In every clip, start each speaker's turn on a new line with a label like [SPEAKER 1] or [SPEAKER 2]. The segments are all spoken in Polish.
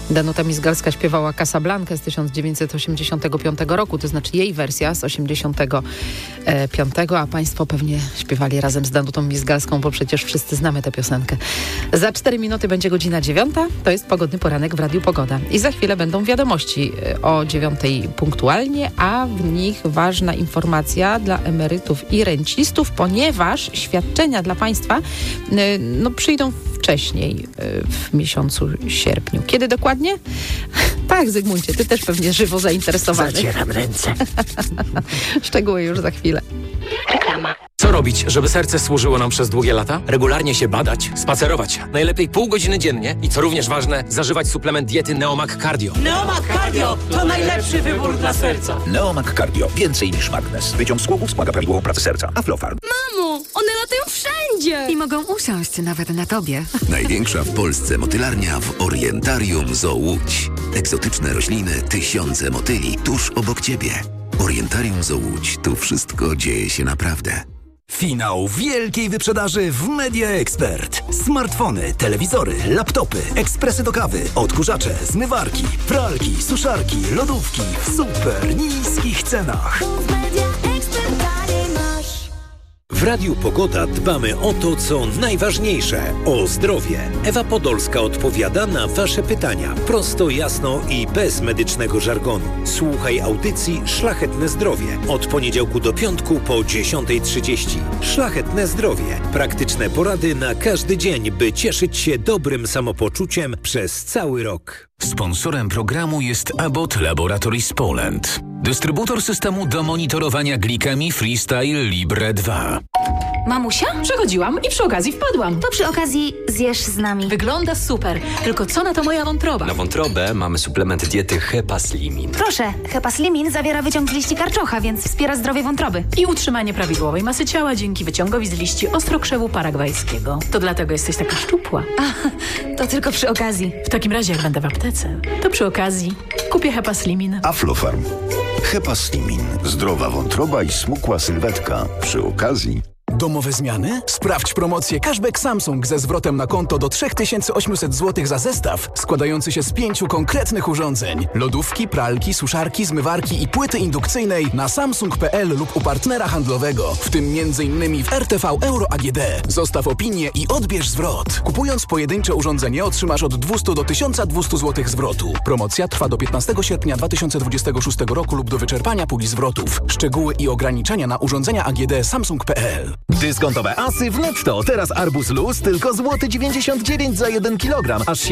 [SPEAKER 1] Danuta Mizgalska śpiewała Casablankę z 1985 roku, to znaczy jej wersja z 85, a państwo pewnie śpiewali razem z Danutą Mizgalską, bo przecież wszyscy znamy tę piosenkę. Za 4 minuty będzie godzina 9, to jest Pogodny Poranek w Radiu Pogoda. I za chwilę będą wiadomości o 9 punktualnie, a w nich ważna informacja dla emerytów i rencistów, ponieważ świadczenia dla państwa przyjdą wcześniej, w miesiącu sierpniu. Kiedy dokładnie? Tak, Zygmuncie, ty też pewnie żywo zainteresowany.
[SPEAKER 2] Zacieram ręce.
[SPEAKER 1] Szczegóły już za chwilę.
[SPEAKER 3] Reklama.
[SPEAKER 4] Co robić, żeby serce służyło nam przez długie lata? Regularnie się badać, spacerować. Najlepiej pół godziny dziennie i co również ważne, zażywać suplement diety Neomag Cardio.
[SPEAKER 2] Neomag Cardio to najlepszy wybór dla serca.
[SPEAKER 5] Neomag Cardio. Więcej niż magnes. Wyciąg z głowów wspomaga prawidłową pracę serca. Aflofarm.
[SPEAKER 6] Mamo, one latają wszędzie! I mogą usiąść nawet na tobie.
[SPEAKER 7] Największa w Polsce motylarnia w Orientarium Zoo Łódź. Egzotyczne rośliny, tysiące motyli tuż obok ciebie. Orientarium Zoo Łódź. Tu wszystko dzieje się naprawdę.
[SPEAKER 8] Finał wielkiej wyprzedaży w Media Expert. Smartfony, telewizory, laptopy, ekspresy do kawy, odkurzacze, zmywarki, pralki, suszarki, lodówki w super niskich cenach.
[SPEAKER 9] W Radiu Pogoda dbamy o to, co najważniejsze, o zdrowie. Ewa Podolska odpowiada na wasze pytania. Prosto, jasno i bez medycznego żargonu. Słuchaj audycji Szlachetne Zdrowie. Od poniedziałku do piątku po 10:30. Szlachetne Zdrowie. Praktyczne porady na każdy dzień, by cieszyć się dobrym samopoczuciem przez cały rok.
[SPEAKER 10] Sponsorem programu jest Abbott Laboratories Poland. Dystrybutor systemu do monitorowania glikemii Freestyle Libre 2.
[SPEAKER 6] Mamusia?
[SPEAKER 11] Przechodziłam i przy okazji wpadłam.
[SPEAKER 6] To przy okazji zjesz z nami.
[SPEAKER 11] Wygląda super, tylko co na to moja wątroba?
[SPEAKER 12] Na wątrobę mamy suplement diety Hepaslimin.
[SPEAKER 6] Proszę, Hepaslimin zawiera wyciąg z liści karczocha, więc wspiera zdrowie wątroby.
[SPEAKER 11] I utrzymanie prawidłowej masy ciała dzięki wyciągowi z liści ostrokrzewu paragwajskiego. To dlatego jesteś taka szczupła.
[SPEAKER 6] To tylko przy okazji.
[SPEAKER 11] W takim razie, jak będę w aptece, to przy okazji kupię Hepaslimin.
[SPEAKER 13] Aflofarm. Hepaslimin. Zdrowa wątroba i smukła sylwetka. Przy okazji...
[SPEAKER 8] Domowe zmiany? Sprawdź promocję Cashback Samsung ze zwrotem na konto do 3800 zł za zestaw składający się z 5 konkretnych urządzeń. Lodówki, pralki, suszarki, zmywarki i płyty indukcyjnej na samsung.pl lub u partnera handlowego, w tym m.in. w RTV Euro AGD. Zostaw opinię i odbierz zwrot. Kupując pojedyncze urządzenie otrzymasz od 200 do 1200 zł zwrotu. Promocja trwa do 15 sierpnia 2026 roku lub do wyczerpania puli zwrotów. Szczegóły i ograniczenia na urządzenia AGD samsung.pl.
[SPEAKER 14] Dyskontowe asy w Netto. Teraz arbuz luz tylko złoty 99 za 1 kg, aż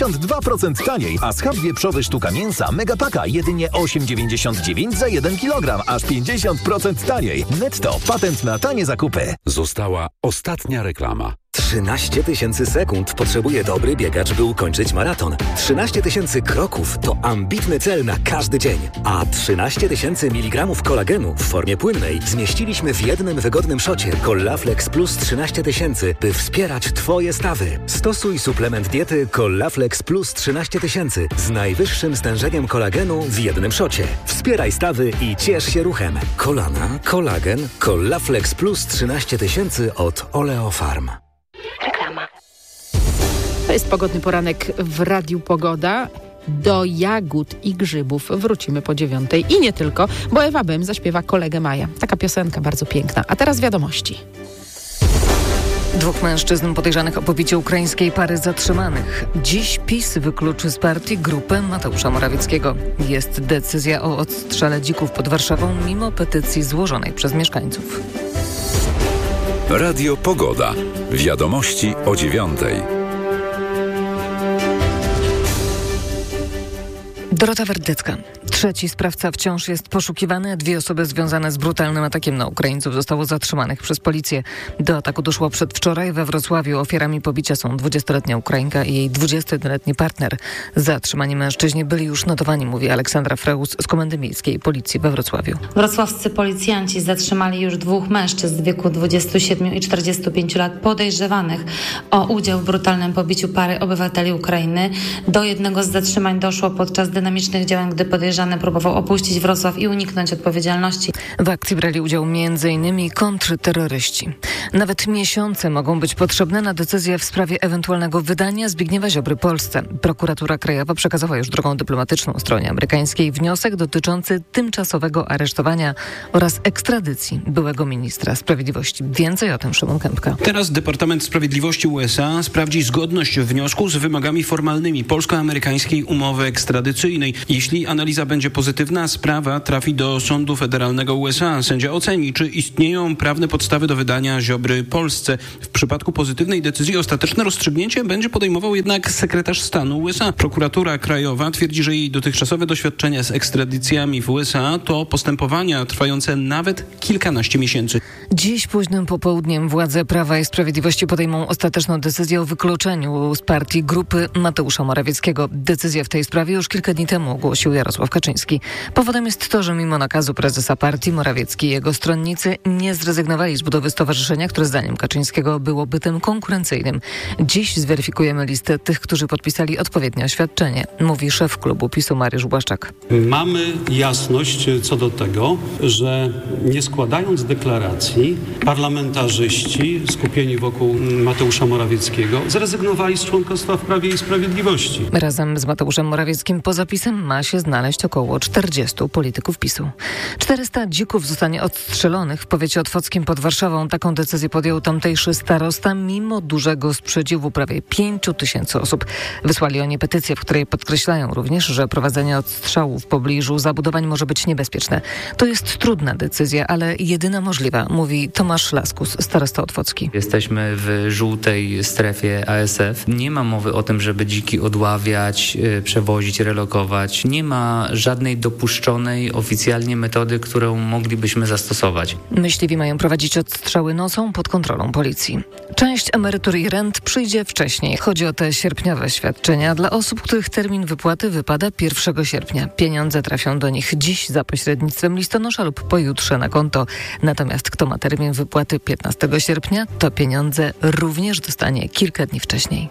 [SPEAKER 14] 72% taniej. A schab wieprzowy sztuka mięsa Megapaka jedynie 8,99 za 1 kg, aż 50% taniej. Netto. Patent na tanie zakupy.
[SPEAKER 15] Została ostatnia reklama.
[SPEAKER 16] 13 000 sekund potrzebuje dobry biegacz, by ukończyć maraton. 13 000 kroków to ambitny cel na każdy dzień. A 13 000 mg kolagenu w formie płynnej zmieściliśmy w jednym wygodnym szocie Collaflex Plus 13 000, by wspierać Twoje stawy. Stosuj suplement diety Collaflex Plus 13 000 z najwyższym stężeniem kolagenu w jednym szocie. Wspieraj stawy i ciesz się ruchem. Kolana, kolagen, Collaflex Plus 13 000 od Oleofarm.
[SPEAKER 3] Reklama.
[SPEAKER 1] To jest Pogodny Poranek w Radiu Pogoda. Do jagód i grzybów wrócimy po 9 i nie tylko, bo Ewa Bym zaśpiewa Kolegę Maja. Taka piosenka bardzo piękna. A teraz wiadomości.
[SPEAKER 17] 2 mężczyzn podejrzanych o pobicie ukraińskiej pary zatrzymanych. Dziś PiS wykluczy z partii grupę Mateusza Morawieckiego. Jest decyzja o odstrzale dzików pod Warszawą mimo petycji złożonej przez mieszkańców.
[SPEAKER 15] Radio Pogoda. Wiadomości o 9.
[SPEAKER 17] Dorota Werdycka. Trzeci sprawca wciąż jest poszukiwany. 2 osoby związane z brutalnym atakiem na Ukraińców zostało zatrzymanych przez policję. Do ataku doszło przedwczoraj we Wrocławiu. Ofiarami pobicia są 20-letnia Ukrainka i jej 21-letni partner. Zatrzymani mężczyźni byli już notowani, mówi Aleksandra Freus z Komendy Miejskiej Policji we Wrocławiu.
[SPEAKER 18] Wrocławscy policjanci zatrzymali już 2 mężczyzn w wieku 27 i 45 lat podejrzewanych o udział w brutalnym pobiciu pary obywateli Ukrainy. Do jednego z zatrzymań doszło podczas dynamicznego ekonomicznych działań, gdy podejrzany próbował opuścić Wrocław i uniknąć odpowiedzialności.
[SPEAKER 17] W akcji brali udział m.in. kontrterroryści. Nawet miesiące mogą być potrzebne na decyzję w sprawie ewentualnego wydania Zbigniewa Ziobry Polsce. Prokuratura Krajowa przekazała już drogą dyplomatyczną stronie amerykańskiej wniosek dotyczący tymczasowego aresztowania oraz ekstradycji byłego ministra sprawiedliwości. Więcej o tym Szymon Kępka.
[SPEAKER 19] Teraz Departament Sprawiedliwości USA sprawdzi zgodność wniosku z wymogami formalnymi polsko-amerykańskiej umowy ekstradycyjnej. Jeśli analiza będzie pozytywna, sprawa trafi do Sądu Federalnego USA. Sędzia oceni, czy istnieją prawne podstawy do wydania Ziobry Polsce. W przypadku pozytywnej decyzji ostateczne rozstrzygnięcie będzie podejmował jednak sekretarz stanu USA. Prokuratura Krajowa twierdzi, że jej dotychczasowe doświadczenia z ekstradycjami w USA to postępowania trwające nawet kilkanaście miesięcy.
[SPEAKER 17] Dziś późnym popołudniem władze Prawa i Sprawiedliwości podejmą ostateczną decyzję o wykluczeniu z partii grupy Mateusza Morawieckiego. Decyzję w tej sprawie już kilka dni temu ogłosił Jarosław Kaczyński. Powodem jest to, że mimo nakazu prezesa partii Morawiecki i jego stronnicy nie zrezygnowali z budowy stowarzyszenia, które zdaniem Kaczyńskiego było bytem konkurencyjnym. Dziś zweryfikujemy listę tych, którzy podpisali odpowiednie oświadczenie, mówi szef klubu PiS-u Mariusz Błaszczak.
[SPEAKER 20] Mamy jasność co do tego, że nie składając deklaracji, parlamentarzyści skupieni wokół Mateusza Morawieckiego zrezygnowali z członkostwa w Prawie i Sprawiedliwości.
[SPEAKER 17] Razem z Mateuszem Morawieckim poza PiS-em ma się znaleźć około 40 polityków PiS-u. 400 dzików zostanie odstrzelonych w powiecie otwockim pod Warszawą. Taką decyzję podjął tamtejszy starosta mimo dużego sprzeciwu prawie 5 000 osób. Wysłali oni petycję, w której podkreślają również, że prowadzenie odstrzału w pobliżu zabudowań może być niebezpieczne. To jest trudna decyzja, ale jedyna możliwa, mówi Tomasz Laskus, starosta otwocki.
[SPEAKER 21] Jesteśmy w żółtej strefie ASF. Nie ma mowy o tym, żeby dziki odławiać, przewozić, relokować. Nie ma żadnej dopuszczonej oficjalnie metody, którą moglibyśmy zastosować.
[SPEAKER 17] Myśliwi mają prowadzić odstrzały nocą pod kontrolą policji. Część emerytur i rent przyjdzie wcześniej. Chodzi o te sierpniowe świadczenia dla osób, których termin wypłaty wypada 1 sierpnia. Pieniądze trafią do nich dziś za pośrednictwem listonosza lub pojutrze na konto. Natomiast kto ma termin wypłaty 15 sierpnia, to pieniądze również dostanie kilka dni wcześniej.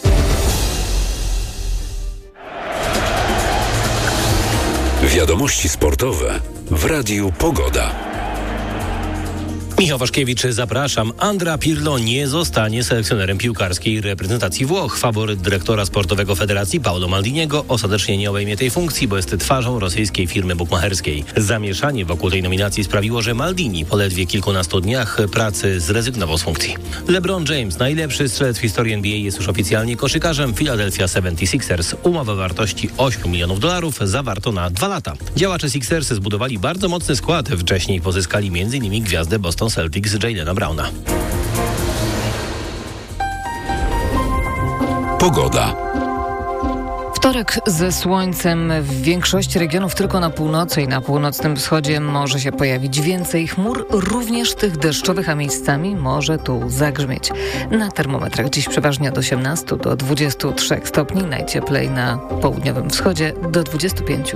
[SPEAKER 15] Wiadomości sportowe w Radiu Pogoda.
[SPEAKER 22] Michał Waszkiewicz, zapraszam. Andrea Pirlo nie zostanie selekcjonerem piłkarskiej reprezentacji Włoch. Faworyt dyrektora sportowego Federacji Paolo Maldiniego ostatecznie nie obejmie tej funkcji, bo jest twarzą rosyjskiej firmy bukmacherskiej. Zamieszanie wokół tej nominacji sprawiło, że Maldini po ledwie kilkunastu dniach pracy zrezygnował z funkcji. LeBron James, najlepszy strzelec w historii NBA, jest już oficjalnie koszykarzem Philadelphia 76ers. Umowę o wartości $8 milionów zawarto na 2 lata. Działacze Sixersy zbudowali bardzo mocny skład. Wcześniej pozyskali m.in. gwiazdę Boston Celtics Jaylena Browna.
[SPEAKER 15] Pogoda.
[SPEAKER 17] Wtorek ze słońcem. W większości regionów tylko na północy i na północnym wschodzie może się pojawić więcej chmur, również tych deszczowych, a miejscami może tu zagrzmieć. Na termometrach dziś przeważnie od 18 do 23 stopni, najcieplej na południowym wschodzie do 25.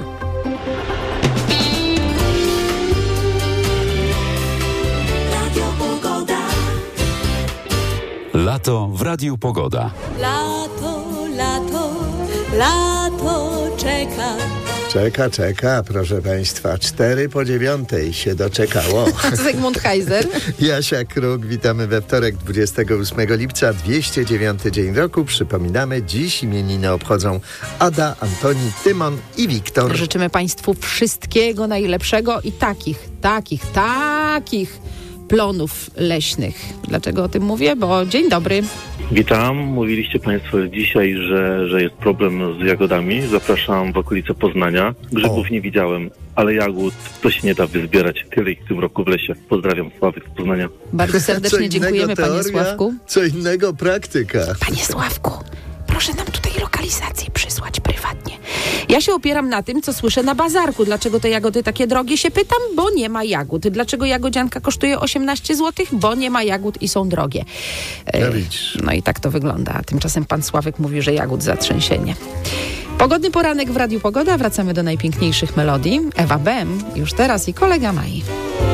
[SPEAKER 15] Lato w Radiu Pogoda.
[SPEAKER 2] Lato, lato, lato czeka.
[SPEAKER 23] Czeka, proszę Państwa. 8:45 się doczekało.
[SPEAKER 1] Zygmunt Heiser.
[SPEAKER 23] Jasia Kruk, witamy we wtorek 28 lipca, 209 dzień roku. Przypominamy, dziś imieniny obchodzą Ada, Antoni, Tymon i Wiktor.
[SPEAKER 1] Życzymy Państwu wszystkiego najlepszego i takich plonów leśnych. Dlaczego o tym mówię? Bo dzień dobry.
[SPEAKER 24] Witam. Mówiliście Państwo dzisiaj, że jest problem z jagodami. Zapraszam w okolice Poznania. Grzybów nie widziałem, ale jagód to się nie da wyzbierać. Tyle ich w tym roku w lesie. Pozdrawiam, Sławek z Poznania.
[SPEAKER 1] Bardzo serdecznie dziękujemy, panie Sławku.
[SPEAKER 23] Co innego praktyka.
[SPEAKER 1] Panie Sławku, proszę nam tutaj lokalizację przysłać prywatnie. Ja się opieram na tym, co słyszę na bazarku. Dlaczego te jagody takie drogie, się pytam? Bo nie ma jagód. Dlaczego jagodzianka kosztuje 18 zł? Bo nie ma jagód i są drogie. No i tak to wygląda. A tymczasem pan Sławek mówi, że jagód zatrzęsienie. Pogodny poranek w Radiu Pogoda. Wracamy do najpiękniejszych melodii. Ewa Bem już teraz i kolega Mai.